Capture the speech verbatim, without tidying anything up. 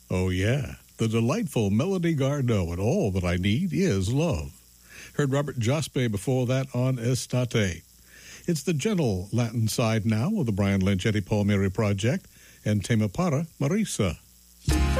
Oh, yeah, the delightful Melody Gardot, and All That I Need Is Love. Heard Robert Jospe before that on Estate. It's the gentle Latin side now of the Brian Lynch Eddie Palmieri Project and Tema Para Marisa.